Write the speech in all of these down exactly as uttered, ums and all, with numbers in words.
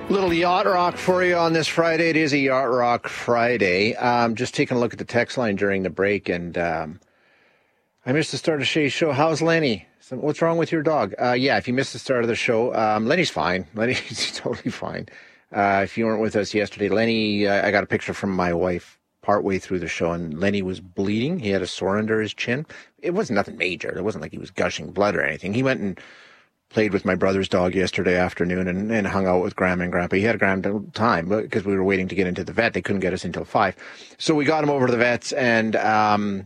Little yacht rock for you on this Friday. It is a yacht rock Friday. Um, just taking a look at the text line during the break, and um, I missed the start of Shay's show. How's Lenny? So what's wrong with your dog? Uh, yeah, if you missed the start of the show, um, Lenny's fine. Lenny's totally fine. Uh, if you weren't with us yesterday, Lenny, uh, I got a picture from my wife partway through the show, and Lenny was bleeding. He had a sore under his chin. It wasn't nothing major. It wasn't like he was gushing blood or anything. He went and played with my brother's dog yesterday afternoon and, and hung out with Grandma and Grandpa. He had a grand time because we were waiting to get into the vet. They couldn't get us until five. So we got him over to the vets, and um,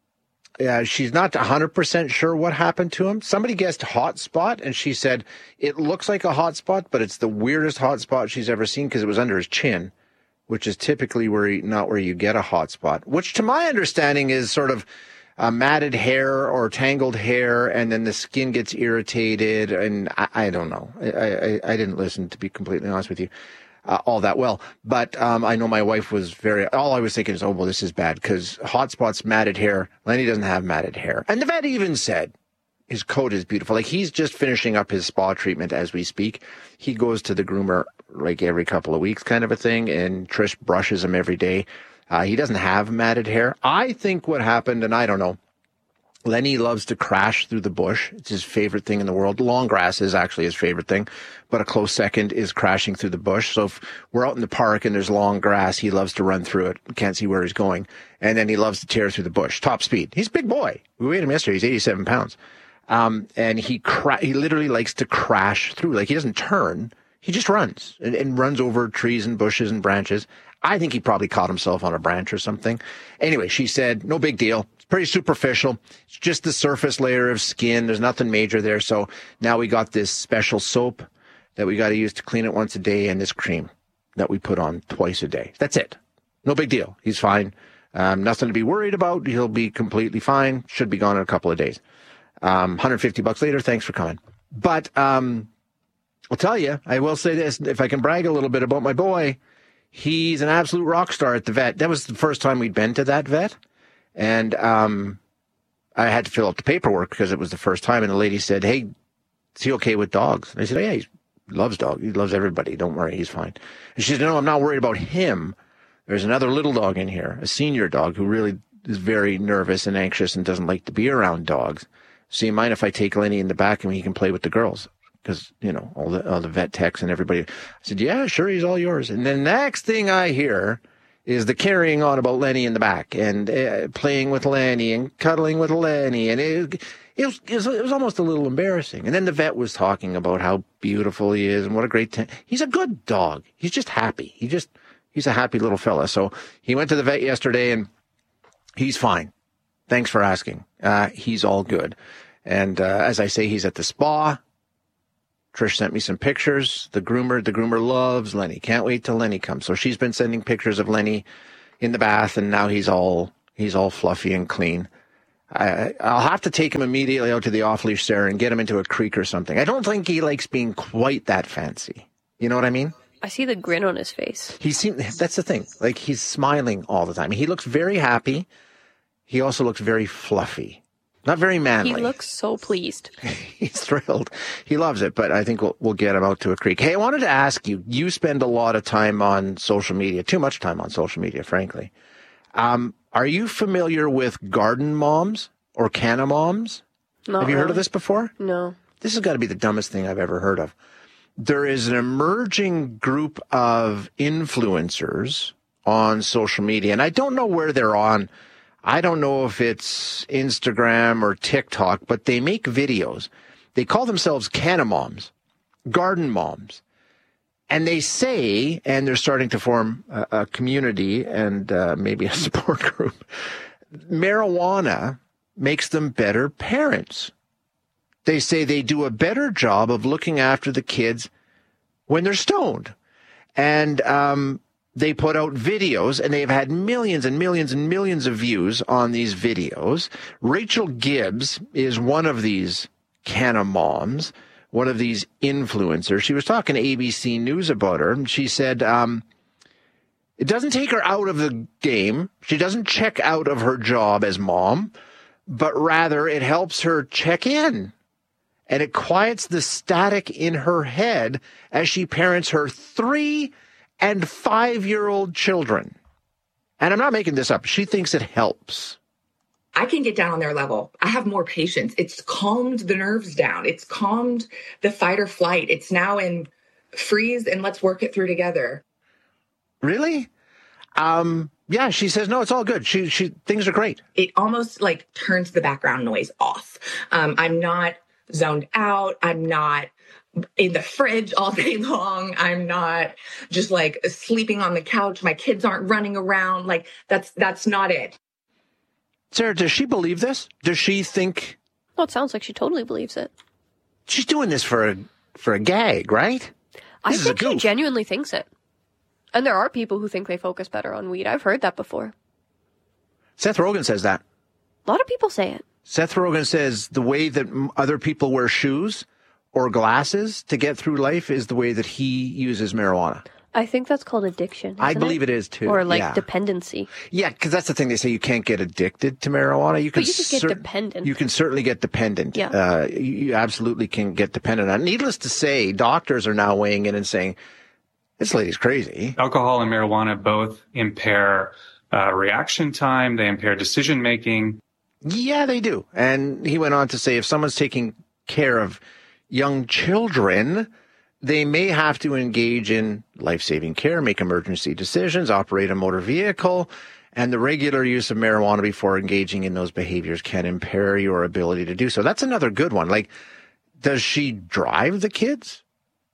yeah, she's not one hundred percent sure what happened to him. Somebody guessed hot spot, and she said it looks like a hot spot, but it's the weirdest hot spot she's ever seen because it was under his chin, which is typically where you, not where you get a hot spot, which to my understanding is sort of Uh, matted hair or tangled hair, and then the skin gets irritated, and I, I don't know. I, I, I didn't listen, to be completely honest with you, uh, all that well. But um, I know my wife was very, all I was thinking is, oh, well, this is bad, because hot spots, matted hair. Lenny doesn't have matted hair. And the vet even said his coat is beautiful. Like, he's just finishing up his spa treatment as we speak. He goes to the groomer like every couple of weeks kind of a thing, and Trish brushes him every day. Uh, he doesn't have matted hair. I think what happened, and I don't know, Lenny loves to crash through the bush. It's his favorite thing in the world. Long grass is actually his favorite thing, but a close second is crashing through the bush. So if we're out in the park and there's long grass, he loves to run through it. Can't see where he's going. And then he loves to tear through the bush. Top speed. He's a big boy. We weighed him yesterday. He's eighty-seven pounds. Um, and he cra- he literally likes to crash through. Like, he doesn't turn. He just runs and, and runs over trees and bushes and branches. I think he probably caught himself on a branch or something. Anyway, she said, no big deal. It's pretty superficial. It's just the surface layer of skin. There's nothing major there. So now we got this special soap that we got to use to clean it once a day, and this cream that we put on twice a day. That's it. No big deal. He's fine. Um, nothing to be worried about. He'll be completely fine. Should be gone in a couple of days. Um, one hundred fifty bucks later. Thanks for coming. But um, I'll tell you, I will say this. If I can brag a little bit about my boy, he's an absolute rock star at the vet. That was the first time we'd been to that vet. And um, I had to fill out the paperwork because it was the first time. And the lady said, hey, is he okay with dogs? And I said, oh, yeah, he loves dogs. He loves everybody. Don't worry, he's fine. And she said, no, I'm not worried about him. There's another little dog in here, a senior dog who really is very nervous and anxious and doesn't like to be around dogs. So you mind if I take Lenny in the back and he can play with the girls? Because, you know, all the all the vet techs and everybody. I said, yeah, sure, he's all yours. And the next thing I hear is the carrying on about Lenny in the back and uh, playing with Lenny and cuddling with Lenny. And it, it, was, it, was, it was almost a little embarrassing. And then the vet was talking about how beautiful he is and what a great t- he's a good dog. He's just happy. He just, he's a happy little fella. So he went to the vet yesterday, and he's fine. Thanks for asking. Uh, he's all good. And uh, as I say, he's at the spa. Trish sent me some pictures. The groomer, the groomer loves Lenny. Can't wait till Lenny comes. So she's been sending pictures of Lenny in the bath, and now he's all he's all fluffy and clean. I, I'll have to take him immediately out to the off-leash Sarah and get him into a creek or something. I don't think he likes being quite that fancy. You know what I mean? I see the grin on his face. He seems, that's the thing. Like, he's smiling all the time. He looks very happy. He also looks very fluffy. Not very manly. He looks so pleased. He's thrilled. He loves it, but I think we'll, we'll get him out to a creek. Hey, I wanted to ask you, you spend a lot of time on social media, too much time on social media, frankly. Um, are you familiar with garden moms or canna moms? Not Have you really. heard of this before? No. This has got to be the dumbest thing I've ever heard of. There is an emerging group of influencers on social media, and I don't know where they're on. I don't know if it's Instagram or TikTok, but they make videos. They call themselves canna moms, garden moms. And they say, and they're starting to form a, a community and uh, maybe a support group, marijuana makes them better parents. They say they do a better job of looking after the kids when they're stoned. And um they put out videos, and they've had millions and millions and millions of views on these videos. Rachel Gibbs is one of these canna moms, one of these influencers. She was talking to A B C News about her, and she said um, it doesn't take her out of the game. She doesn't check out of her job as mom, but rather it helps her check in and it quiets the static in her head as she parents her three and five-year-old children. And I'm not making this up. She thinks it helps. I can get down on their level. I have more patience. It's calmed the nerves down. It's calmed the fight or flight. It's now in freeze and let's work it through together. Really? Um, yeah, she says, no, it's all good. She, she, things are great. It almost like turns the background noise off. Um, I'm not zoned out. I'm not in the fridge all day long. I'm not just like sleeping on the couch. My kids aren't running around. Like that's, that's not it. Sarah, does she believe this? Does she think? Well, it sounds like she totally believes it. She's doing this for a, for a gag, right? I This think is a she goof. genuinely thinks it. And there are people who think they focus better on weed. I've heard that before. Seth Rogen says that. A lot of people say it. Seth Rogen says the way that m- other people wear shoes or glasses to get through life is the way that he uses marijuana. I think that's called addiction. I isn't believe it is too. Or like yeah. dependency. Yeah, because that's the thing. They say you can't get addicted to marijuana. You can But you just get cer- dependent. You can certainly get dependent. Yeah. Uh, you, you absolutely can get dependent on it. Needless to say, doctors are now weighing in and saying, this lady's crazy. Alcohol and marijuana both impair uh, reaction time. They impair decision making. Yeah, they do. And he went on to say if someone's taking care of young children, they may have to engage in life-saving care, make emergency decisions, operate a motor vehicle, and the regular use of marijuana before engaging in those behaviors can impair your ability to do so. That's another good one. Like, does she drive the kids?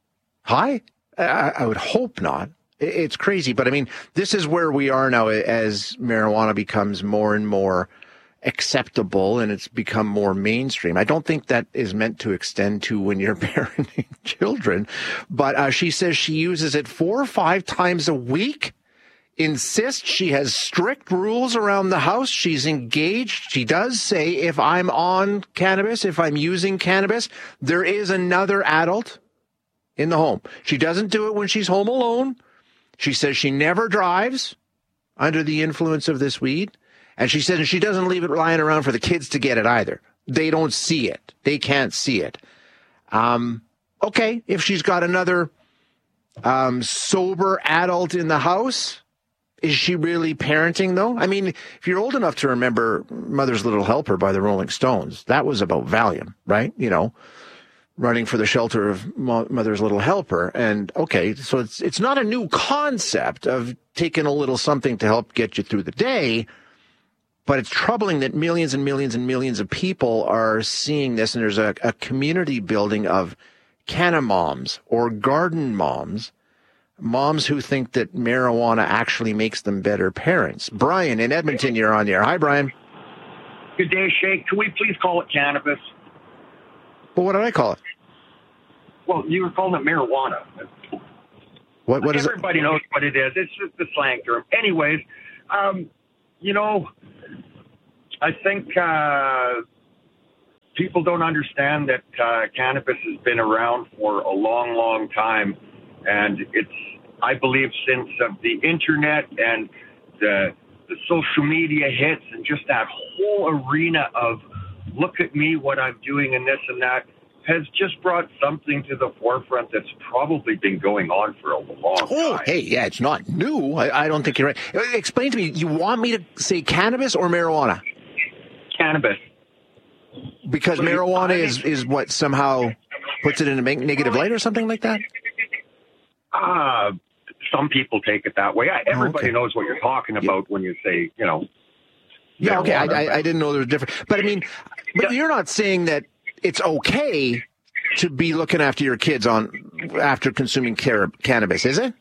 Hi? I, I would hope not. It- It's crazy. But I mean, this is where we are now as marijuana becomes more and more acceptable and it's become more mainstream. I don't think that is meant to extend to when you're parenting children, but uh, she says she uses it four or five times a week, insists she has strict rules around the house. She's engaged. She does say if I'm on cannabis, if I'm using cannabis, there is another adult in the home. She doesn't do it when she's home alone. She says she never drives under the influence of this weed. And she says she doesn't leave it lying around for the kids to get it either. They don't see it. They can't see it. Um, okay, if she's got another um, sober adult in the house, is she really parenting, though? I mean, if you're old enough to remember Mother's Little Helper by the Rolling Stones, that was about Valium, right? You know, running for the shelter of Mo- Mother's Little Helper. And, okay, so it's it's not a new concept of taking a little something to help get you through the day. But it's troubling that millions and millions and millions of people are seeing this, and there's a, a community building of canna moms or garden moms, moms who think that marijuana actually makes them better parents. Brian in Edmonton, you're on the air. Hi, Brian. Good day, Shay. Can we please call it cannabis? Well, what did I call it? Well, you were calling it marijuana. What, what is it? Everybody knows what it is. It's just the slang term. Anyways, um, you know, I think uh, people don't understand that uh, cannabis has been around for a long, long time. And it's, I believe, since of the internet and the, the social media hits and just that whole arena of look at me, what I'm doing and this and that, has just brought something to the forefront that's probably been going on for a long time. Oh, hey, yeah, it's not new. I, I don't think you're right. Explain to me, you want me to say cannabis or marijuana? Cannabis. Because Well, marijuana I- is, is what somehow puts it in a make- negative light or something like that? Uh, some people take it that way. I, everybody okay. knows what you're talking about when you say, you know. Yeah, okay, I, marijuana, I, but- I didn't know there was different. But I mean, but you're not saying that it's okay to be looking after your kids on after consuming car- cannabis, is it?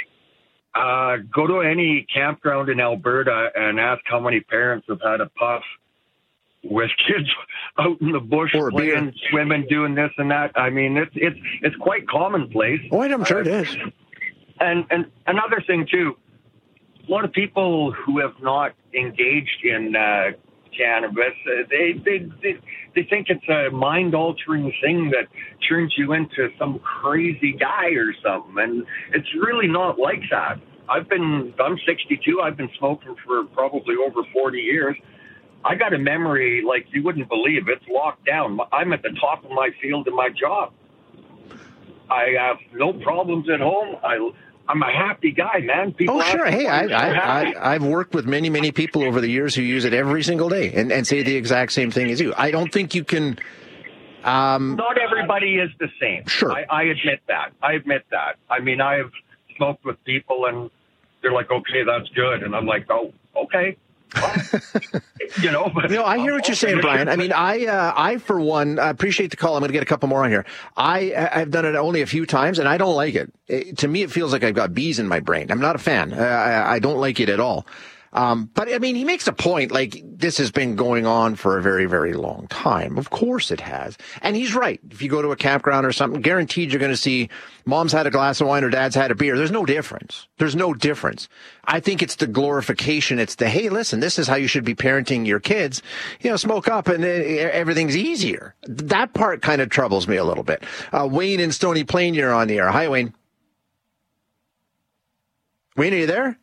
Uh, go to any campground in Alberta and ask how many parents have had a puff with kids out in the bush Or a beer. playing, swimming, doing this and that. I mean, it's it's it's quite commonplace. Oh, I'm sure it is. And and another thing too, a lot of people who have not engaged in uh, cannabis, uh, they, they they they think it's a mind-altering thing that turns you into some crazy guy or something, and it's really not like that. I've been I'm sixty-two. I've been smoking for probably over forty years. I got a memory like you wouldn't believe. It's locked down. I'm at the top of my field in my job. I have no problems at home. I, I'm a happy guy, man. People oh, sure. ask me, Hey, I, "Why are you I, so happy?" I, I've worked with many, many people over the years who use it every single day and, and say the exact same thing as you. I don't think you can... Um, Not everybody is the same. Sure. I, I admit that. I admit that. I mean, I've smoked with people, and they're like, okay, that's good. And I'm like, oh, okay. Well, you know, but, you know, I hear what you're saying, Brian. I mean, I, uh, I for one, appreciate the call. I'm going to get a couple more on here. I, I've done it only a few times, and I don't like it. it. To me, it feels like I've got bees in my brain. I'm not a fan. Uh, I, I don't like it at all. Um, but I mean, he makes a point, like, this has been going on for a very, very long time. Of course it has. And he's right. If you go to a campground or something, guaranteed you're going to see mom's had a glass of wine or dad's had a beer. There's no difference. There's no difference. I think it's the glorification. It's the, hey, listen, this is how you should be parenting your kids. You know, smoke up and everything's easier. That part kind of troubles me a little bit. Uh, Wayne in Stony Plain, you're on the air. Hi, Wayne. Wayne, are you there?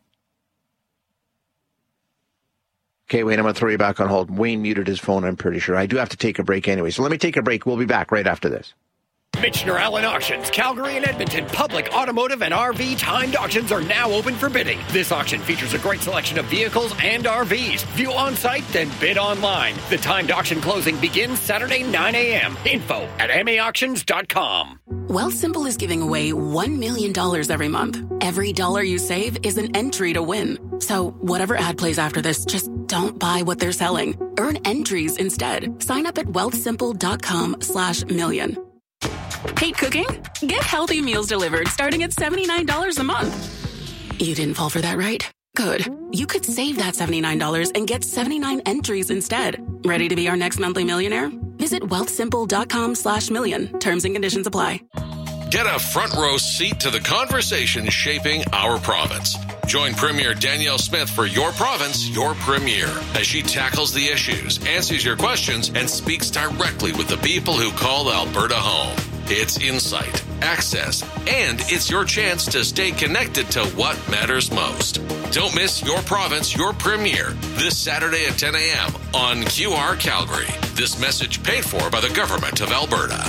Okay, Wayne, I'm going to throw you back on hold. Wayne muted his phone, I'm pretty sure. I do have to take a break anyway, so let me take a break. We'll be back right after this. Michener Allen Auctions, Calgary and Edmonton, public, automotive, and R V timed auctions are now open for bidding. This auction features a great selection of vehicles and R Vs. View on-site, then bid online. The timed auction closing begins Saturday, nine a.m. Info at m a auctions dot com. Wealthsimple is giving away one million dollars every month. Every dollar you save is an entry to win. So whatever ad plays after this, just don't buy what they're selling. Earn entries instead. Sign up at wealthsimple.com slash million. Hate cooking? Get healthy meals delivered starting at seventy-nine dollars a month. You didn't fall for that, right? Good. You could save that seventy-nine dollars and get seventy-nine entries instead. Ready to be our next monthly millionaire? Visit wealthsimple.com slash million. Terms and conditions apply. Get a front row seat to the conversation shaping our province. Join Premier Danielle Smith for Your Province, Your Premier, as she tackles the issues, answers your questions, and speaks directly with the people who call Alberta home. It's insight, access, and it's your chance to stay connected to what matters most. Don't miss Your Province, Your Premier this Saturday at ten a.m. on Q R Calgary. This message paid for by the Government of Alberta.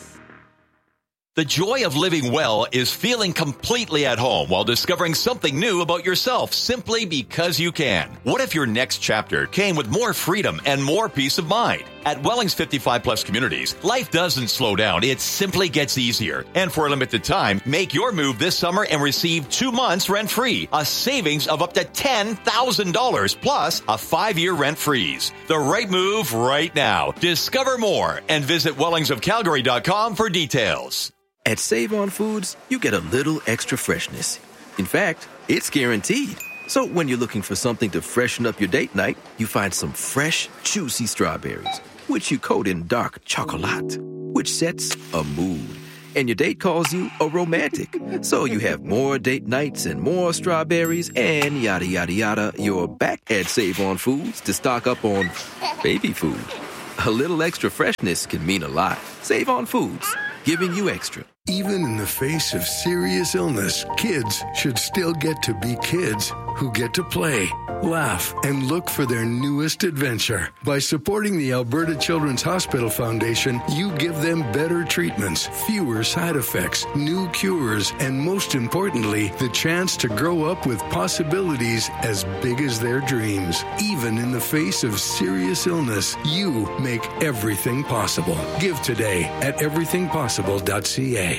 The joy of living well is feeling completely at home while discovering something new about yourself simply because you can. What if your next chapter came with more freedom and more peace of mind? At Wellings fifty-five plus communities, life doesn't slow down. It simply gets easier. And for a limited time, make your move this summer and receive two months rent-free, a savings of up to ten thousand dollars plus a five-year rent freeze. The right move right now. Discover more and visit wellings of calgary dot com for details. At Save On Foods, you get a little extra freshness. In fact, it's guaranteed. So when you're looking for something to freshen up your date night, you find some fresh, juicy strawberries, which you coat in dark chocolate, which sets a mood. And your date calls you a romantic. So you have more date nights and more strawberries and yada, yada, yada. You're back at Save On Foods to stock up on baby food. A little extra freshness can mean a lot. Save On Foods, giving you extra. Even in the face of serious illness, kids should still get to be kids who get to play, laugh, and look for their newest adventure. By supporting the Alberta Children's Hospital Foundation, you give them better treatments, fewer side effects, new cures, and most importantly, the chance to grow up with possibilities as big as their dreams. Even in the face of serious illness, you make everything possible. Give today at everything possible dot c a.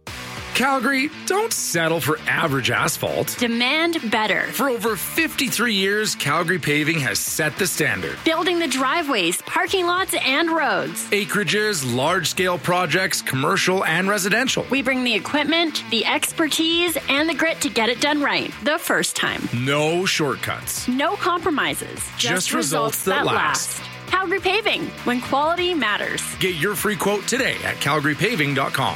Calgary, don't settle for average asphalt. Demand better. For over fifty-three years, Calgary Paving has set the standard. Building the driveways, parking lots, and roads. Acreages, large-scale projects, commercial and residential. We bring the equipment, the expertise, and the grit to get it done right the first time. No shortcuts. No compromises. Just, Just results, results that, that last. last. Calgary Paving, when quality matters. Get your free quote today at calgary paving dot com.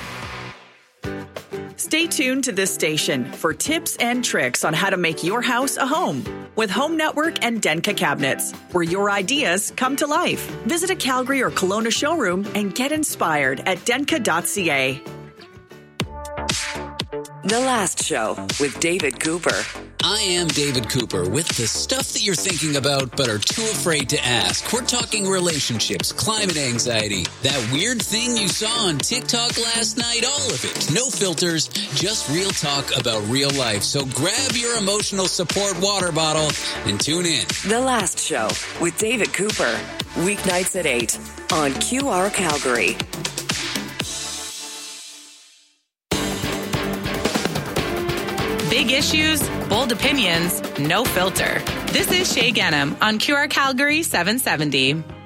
Stay tuned to this station for tips and tricks on how to make your house a home with Home Network and Denka Cabinets, where your ideas come to life. Visit a Calgary or Kelowna showroom and get inspired at denka dot c a. The Last Show with David Cooper. I am David Cooper with the stuff that you're thinking about but are too afraid to ask. We're talking relationships, climate anxiety, that weird thing you saw on TikTok last night, all of it. No filters, just real talk about real life. So grab your emotional support water bottle and tune in. The Last Show with David Cooper. Weeknights at eight on Q R Calgary. Big issues, bold opinions, no filter. This is Shay Ghanem on Q R Calgary seven seventy.